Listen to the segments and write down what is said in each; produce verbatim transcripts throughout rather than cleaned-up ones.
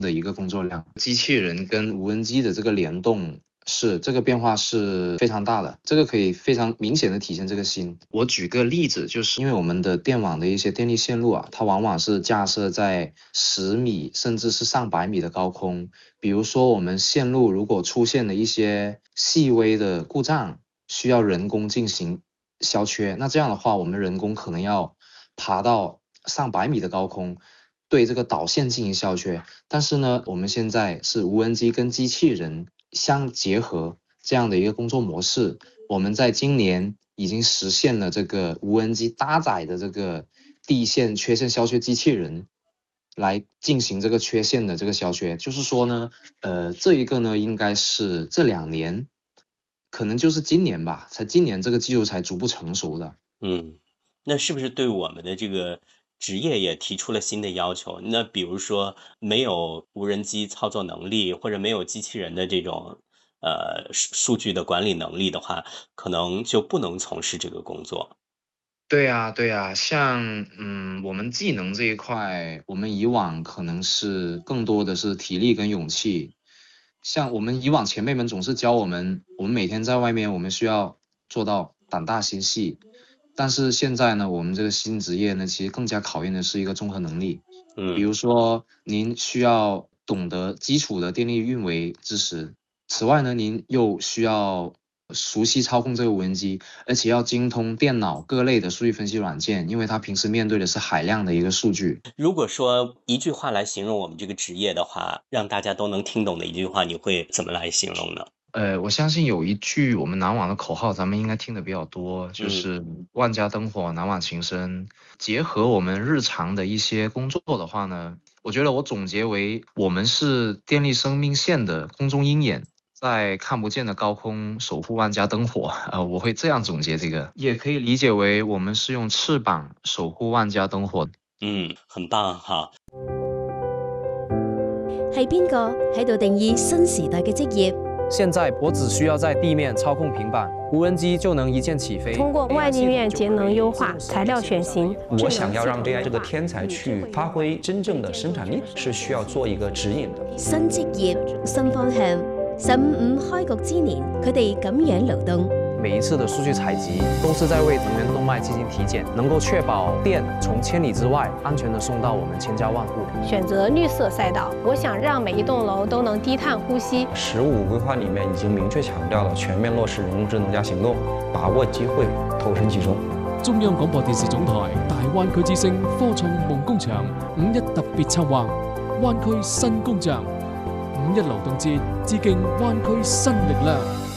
的一个工作量。机器人跟无人机的这个联动，是这个变化是非常大的，这个可以非常明显的体现这个新。我举个例子，就是因为我们的电网的一些电力线路啊，它往往是架设在十米甚至是上百米的高空。比如说我们线路如果出现了一些细微的故障，需要人工进行消缺，那这样的话我们人工可能要爬到上百米的高空，对这个导线进行消缺。但是呢，我们现在是无人机跟机器人相结合这样的一个工作模式，我们在今年已经实现了这个无人机搭载的这个地线缺陷消缺机器人来进行这个缺陷的这个消缺。就是说呢，呃，这一个呢应该是这两年，可能就是今年吧，才今年这个技术才逐步成熟的。 嗯，那是不是对我们的这个职业也提出了新的要求？那比如说没有无人机操作能力，或者没有机器人的这种呃数数据的管理能力的话，可能就不能从事这个工作。 对呀，对呀，像嗯，我们技能这一块，我们以往可能是更多的是体力跟勇气。像我们以往前辈们总是教我们，我们每天在外面，我们需要做到胆大心细。但是现在呢，我们这个新职业呢，其实更加考验的是一个综合能力。比嗯。 如说，您需要懂得基础的电力运维知识，此外呢，您又需要熟悉操控这个无人机，而且要精通电脑各类的数据分析软件，因为它平时面对的是海量的一个数据。 如果说一句话来形容我们这个职业的话，让大家都能听懂的一句话，你会怎么来形容呢？ 呃，我相信有一句我们南网的口号，咱们应该听的比较多，就嗯。 是万家灯火，南网情深。结合我们日常的一些工作的话呢，我觉得我总结为，我们是电力生命线的空中鹰眼，在看不见的高空守护万家灯火。呃，我会这样总结这个，也可以理解为我们是用翅膀守护万家灯火。 嗯，很棒哈。 係邊個喺度定義新時代嘅職業？ 现在我只需要在地面操控平板，无人机就能一键起飞。 通过外力院节能优化、材料选型， 我想要让 A I 这个天才去发挥真正的生产力，是需要做一个指引的。 新職業、新方向。十五五開局之年，佢哋咁樣勞動。 每一次的數據採集都是在為能源動脈進行體檢，能夠確保電從千里之外安全地送到我們千家萬戶。 選擇綠色賽道，我想讓每一棟樓都能低碳呼吸。 十五規劃裡面已經明確強調了全面落實人工智能加行動，把握機會，投身其中。 中央廣播電視總台大灣區之聲科創夢工場五一特別策劃灣區新工匠五一勞動節，致敬灣區新力量。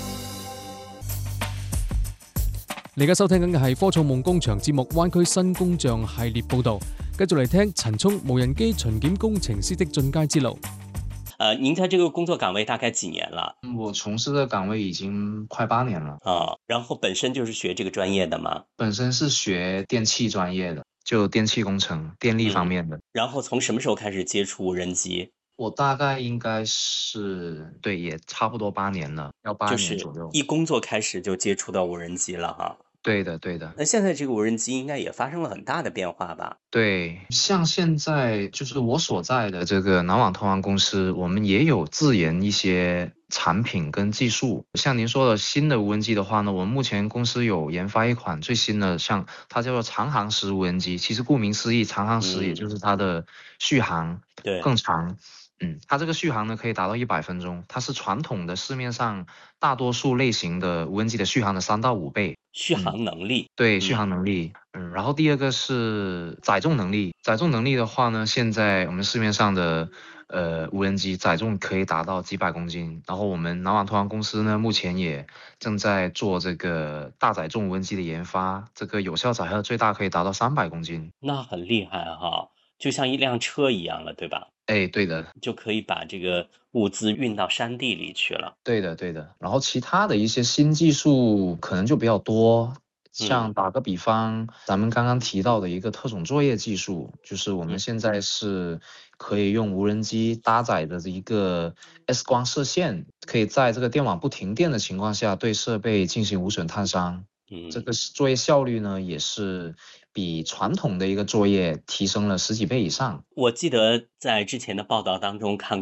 你而家收聽緊嘅係科創夢工場節目灣區新工匠系列報導，繼續嚟聽陳聰無人機巡檢工程師的進階之路。 呃，您在这个工作岗位大概幾年了？ 我從事的崗位已經快八年了。 啊，然後本身就是學這個專業的嗎？ 本身是學電氣專業的，就電氣工程、電力方面的。 嗯，然後從什麼時候開始接觸無人機？ 我大概應該是，對，也差不多八年了，要八年左右。 就是一工作開始就接觸到無人機了哈。 对的，对的。 那现在这个无人机应该也发生了很大的变化吧？ 对，像现在就是我所在的这个南网通航公司，我们也有自研一些产品跟技术。像您说的新的无人机的话呢，我们目前公司有研发一款最新的，像它叫做长航时无人机。其实顾名思义，长航时也就是它的续航更长。嗯，它这个续航呢可以达到一百分钟，它是传统的市面上大多数类型的无人机的续航的三到五倍。 续航能力， 嗯，对，续航能力。嗯，然后第二个是载重能力。载重能力的话呢，现在我们市面上的呃无人机载重可以达到几百公斤。然后我们南网通航公司呢，目前也正在做这个大载重无人机的研发，这个有效载荷最大可以达到三百公斤。 那很厉害哈，就像一辆车一样了，对吧？ 哎，对的， 就可以把这个物资运到山地里去了。 对的，对的。然后其他的一些新技术可能就比较多，像打个比方，嗯、咱们刚刚提到的一个特种作业技术，就是我们现在是可以用无人机搭载的一个 X 光射线，可以在这个电网不停电的情况下对设备进行无损探伤。嗯，这个作业效率呢，也是比传统的一个作业提升了十几倍以上。 我记得在之前的报道当中看